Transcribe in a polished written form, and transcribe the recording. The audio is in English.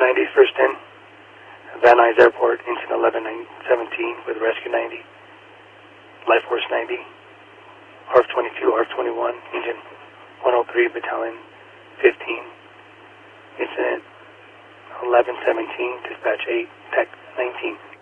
90, first in. Van Nuys Airport, engine 1117 with Rescue 90. Life Force 90. ARF 22, ARF 21, engine 103, Battalion 15. Incident 1117, dispatch 8, Tech 19.